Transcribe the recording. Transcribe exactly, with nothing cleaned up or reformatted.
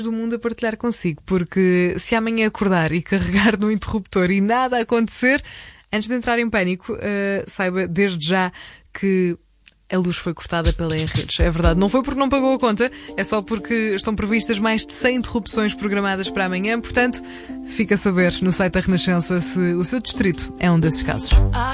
do mundo a partilhar consigo, porque se amanhã acordar e carregar no interruptor e nada acontecer, antes de entrar em pânico, uh, saiba desde já que a luz foi cortada pela Enredes. É verdade, não foi porque não pagou a conta, é só porque estão previstas mais de cem interrupções programadas para amanhã, portanto, fica a saber no site da Renascença se o seu distrito é um desses casos.